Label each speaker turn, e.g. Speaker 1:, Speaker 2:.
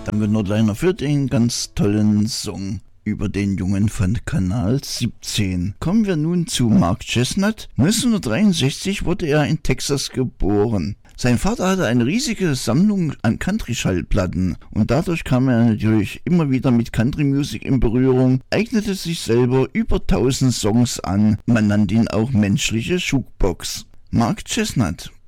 Speaker 1: Danke Nordliner für den ganz tollen Song über den Jungen von Kanal 17. Kommen wir nun zu Mark Chestnut. 1963 wurde er in Texas geboren. Sein Vater hatte eine riesige Sammlung an Country-Schallplatten und dadurch kam er natürlich immer wieder mit Country-Musik in Berührung, eignete sich selber über 1000 Songs an. Man nannte ihn auch menschliche Jukebox. Mark Chestnut.